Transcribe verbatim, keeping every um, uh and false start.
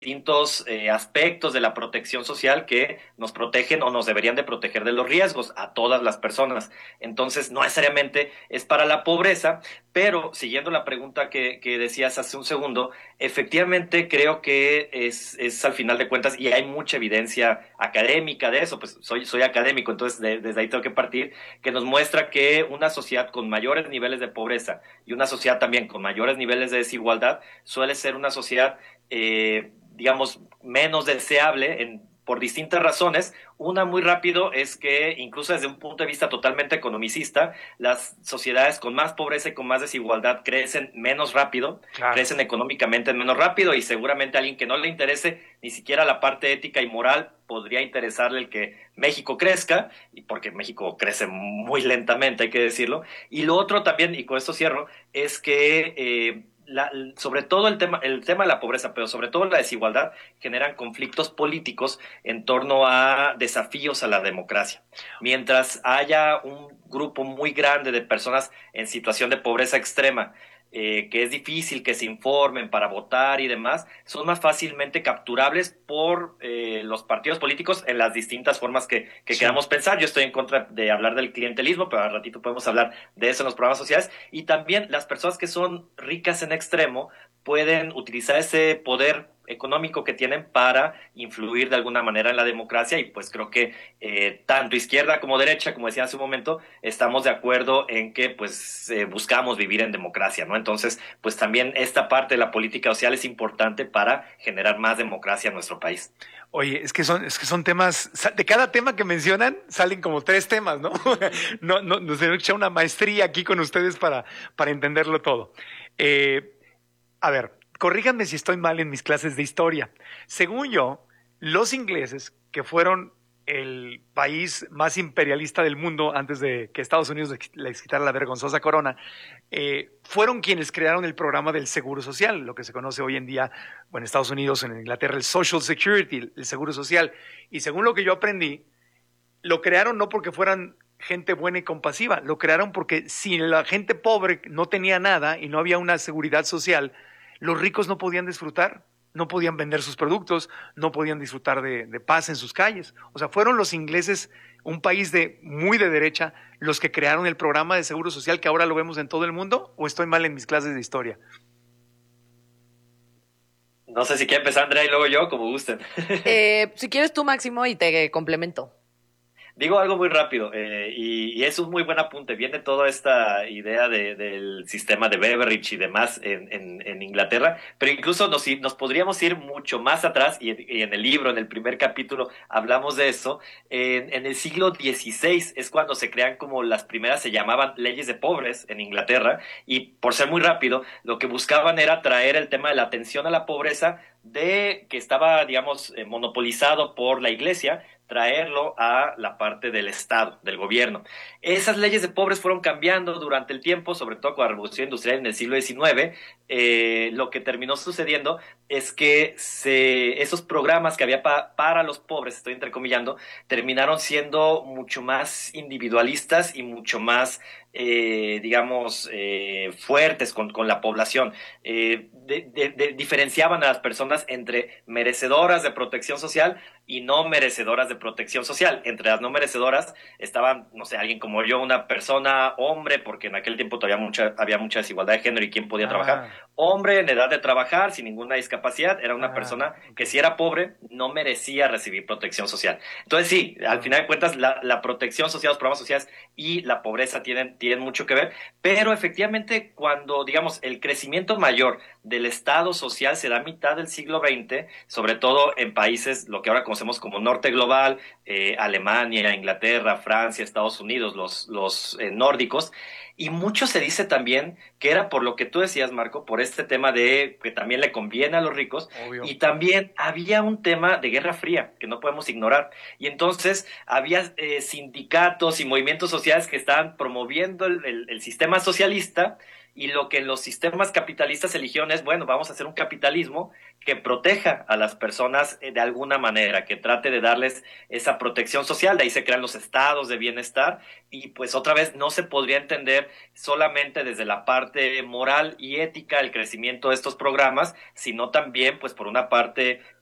distintos eh, aspectos de la protección social que nos protegen o nos deberían de proteger de los riesgos a todas las personas. Entonces, no necesariamente es para la pobreza, pero siguiendo la pregunta que, que decías hace un segundo, efectivamente creo que es, es al final de cuentas, y hay mucha evidencia académica de eso, pues soy, soy académico, entonces de, desde ahí tengo que partir, que nos muestra que una sociedad con mayores niveles de pobreza y una sociedad también con mayores niveles de desigualdad suele ser una sociedad eh, digamos, menos deseable en, por distintas razones. Una muy rápido es que, incluso desde un punto de vista totalmente economicista, las sociedades con más pobreza y con más desigualdad crecen menos rápido, Claro. crecen económicamente menos rápido, y seguramente a alguien que no le interese ni siquiera la parte ética y moral podría interesarle el que México crezca, y porque México crece muy lentamente, hay que decirlo. Y lo otro también, y con esto cierro, es que eh, la, sobre todo el tema, el tema de la pobreza, pero sobre todo la desigualdad, generan conflictos políticos en torno a desafíos a la democracia. Mientras haya un grupo muy grande de personas en situación de pobreza extrema, eh, que es difícil que se informen para votar y demás, son más fácilmente capturables por eh, los partidos políticos en las distintas formas que, que Sí. queramos pensar. Yo estoy en contra de hablar del clientelismo, pero al ratito podemos hablar de eso en los programas sociales. Y también las personas que son ricas en extremo pueden utilizar ese poder económico que tienen para influir de alguna manera en la democracia, y pues creo que eh, tanto izquierda como derecha, como decía hace un momento, estamos de acuerdo en que pues eh, buscamos vivir en democracia, ¿no? Entonces, pues también esta parte de la política social es importante para generar más democracia en nuestro país. Oye, es que son, es que son temas, de cada tema que mencionan salen como tres temas, ¿no? No, no, nos hemos hecho una maestría aquí con ustedes para, para entenderlo todo. Eh, a ver, corríganme si estoy mal en mis clases de historia. Según yo, los ingleses, que fueron el país más imperialista del mundo antes de que Estados Unidos les quitara la vergonzosa corona, eh, fueron quienes crearon el programa del Seguro Social, lo que se conoce hoy en día, bueno, en Estados Unidos, en Inglaterra, el Social Security, el Seguro Social. Y según lo que yo aprendí, lo crearon no porque fueran gente buena y compasiva, lo crearon porque si la gente pobre no tenía nada y no había una seguridad social, los ricos no podían disfrutar, no podían vender sus productos, no podían disfrutar de, de paz en sus calles. O sea, fueron los ingleses, un país de muy de derecha, los que crearon el programa de seguro social que ahora lo vemos en todo el mundo, ¿o estoy mal en mis clases de historia? No sé si quiere empezar Andrea y luego yo, como gusten. Eh, si quieres tú, Máximo, y te complemento. Digo algo muy rápido, eh, y, y es un muy buen apunte. Viene toda esta idea de, del sistema de Beveridge y demás en, en, en Inglaterra, pero incluso nos, nos podríamos ir mucho más atrás, y, y en el libro, en el primer capítulo, hablamos de eso. En, en el siglo dieciséis es cuando se crean como las primeras, se llamaban leyes de pobres en Inglaterra, y por ser muy rápido, lo que buscaban era traer el tema de la atención a la pobreza, de que estaba, digamos, eh, monopolizado por la iglesia, traerlo a la parte del Estado, del gobierno. Esas leyes de pobres fueron cambiando durante el tiempo, sobre todo con la revolución industrial en el siglo diecinueve. Eh, lo que terminó sucediendo es que se, esos programas que había pa, para los pobres, estoy entrecomillando, terminaron siendo mucho más individualistas y mucho más, eh, digamos, eh, fuertes con, con la población. Eh, de, de, de, diferenciaban a las personas entre merecedoras de protección social y no merecedoras de protección social. Entre las no merecedoras estaban, no sé, alguien como yo, una persona, hombre, porque en aquel tiempo todavía mucha, había mucha desigualdad de género y quién podía trabajar. Ah, Hombre en edad de trabajar, sin ninguna discapacidad, era una ah, persona que, ok. si era pobre, no merecía recibir protección social. Entonces sí, al final de Ah, cuentas, la, la protección social, los programas sociales y la pobreza tienen, tienen mucho que ver, pero efectivamente cuando, digamos, el crecimiento mayor del Estado social se da a mitad del siglo veinte, sobre todo en países, lo que ahora conocemos como norte global, eh, Alemania, Inglaterra, Francia, Estados Unidos, los, los eh, nórdicos, y mucho se dice también que era por lo que tú decías, Marco, por este tema de que también le conviene a los ricos, obvio. y también había un tema de Guerra Fría que no podemos ignorar, y entonces había eh, sindicatos y movimientos sociales que estaban promoviendo el, el, el sistema socialista, y lo que en los sistemas capitalistas eligieron es, bueno, vamos a hacer un capitalismo que proteja a las personas de alguna manera, que trate de darles esa protección social. De ahí se crean los estados de bienestar y pues otra vez no se podría entender solamente desde la parte moral y ética el crecimiento de estos programas, sino también pues por una parte